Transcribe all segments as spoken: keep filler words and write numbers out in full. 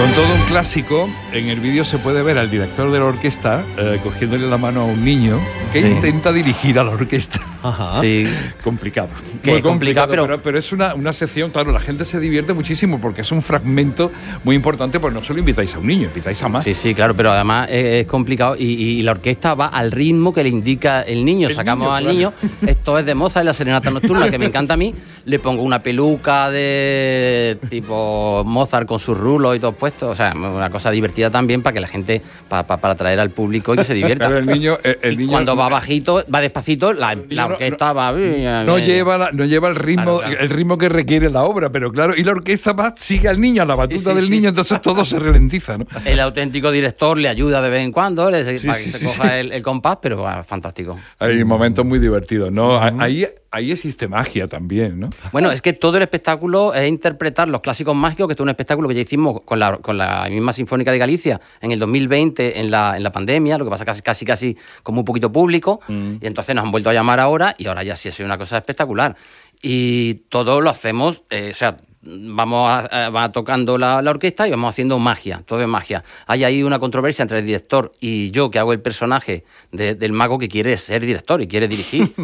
Con todo un clásico, en el vídeo se puede ver al director de la orquesta eh, cogiéndole la mano a un niño que sí. intenta dirigir a la orquesta. Ajá. Sí. Complicado. Que Muy es complicado, pero, pero... pero es una, una sección, claro, la gente se divierte muchísimo porque es un fragmento muy importante, pues no solo invitáis a un niño, invitáis a más. Sí, sí, claro, pero además es, es complicado y, y la orquesta va al ritmo que le indica el niño. El Sacamos niño, al claro. niño, esto es de Mozart, la serenata nocturna, que me encanta a mí, le pongo una peluca de tipo Mozart con sus rulos y todo puesto, o sea, una cosa divertida también para que la gente, para, para, para atraer al público y que se divierta. Pero el niño, el, el y niño cuando va bajito, va despacito, la, la orquesta no, va... No, no, lleva la, no lleva el ritmo, claro, claro. el ritmo que requiere la obra, pero claro, y la orquesta va, sigue al niño, a la batuta sí, sí, del sí. niño, entonces todo se ralentiza, ¿no? El auténtico director le ayuda de vez en cuando, le, sí, para sí, que se sí, coja sí. el, el compás, pero bueno, fantástico. Hay momentos muy divertidos, ¿no? Uh-huh. Ahí, ahí existe magia también, ¿no? Bueno, es que todo el espectáculo es interpretar los clásicos mágicos, que esto es un espectáculo que ya hicimos con la, con la misma Sinfónica de Galicia en el dos mil veinte, en la, en la pandemia, lo que pasa casi casi casi con muy poquito público, mm. y entonces nos han vuelto a llamar ahora, y ahora ya sí ha sido una cosa espectacular. Y todo lo hacemos, eh, o sea, vamos a, a, va tocando la, la orquesta y vamos haciendo magia, todo es magia. Hay ahí una controversia entre el director y yo, que hago el personaje de, del mago que quiere ser director y quiere dirigir.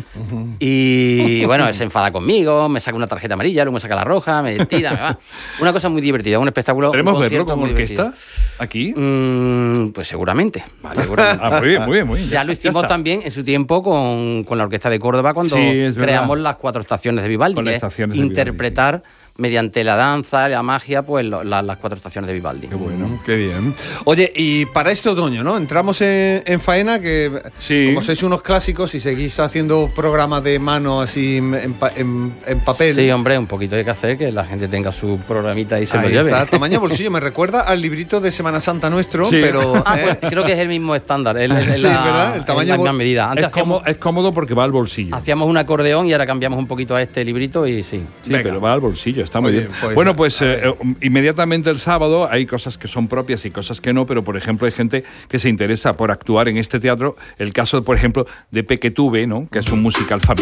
Y bueno, él se enfada conmigo, me saca una tarjeta amarilla, luego me saca la roja, me tira, me va. Una cosa muy divertida, un espectáculo. ¿Podemos verlo con orquesta divertido. Aquí? Mm, pues seguramente. Vale. seguramente. Ah, muy bien, muy bien, muy bien. Ya lo hicimos ya también en su tiempo con, con la Orquesta de Córdoba cuando sí, creamos las cuatro estaciones de Vivaldi, que es interpretar Vivaldi, sí. mediante la danza, la magia, pues lo, la, las cuatro estaciones de Vivaldi. Qué bueno, mm, qué bien. Oye, y para este otoño, ¿no? Entramos en, en faena, que sí. como sois unos clásicos y seguís haciendo programas de mano así en, en, en papel. Sí, hombre, un poquito hay que hacer que la gente tenga su programita y se Ahí lo lleve. Está, tamaño bolsillo, me recuerda al librito de Semana Santa nuestro, sí. pero... Ah, pues creo que es el mismo estándar. El, el, sí, la, ¿verdad? El tamaño... La misma medida. Antes es, hacíamos, cómodo, es cómodo porque va al bolsillo. Hacíamos un acordeón y ahora cambiamos un poquito a este librito y sí. Sí, Venga. pero va al bolsillo, está muy Oye, bien. Pues, bueno, pues eh, inmediatamente el sábado hay cosas que son propias y cosas que no, pero por ejemplo hay gente que se interesa por actuar en este teatro. El caso, por ejemplo, de Pequetube, ¿no? Que es un musical familiar.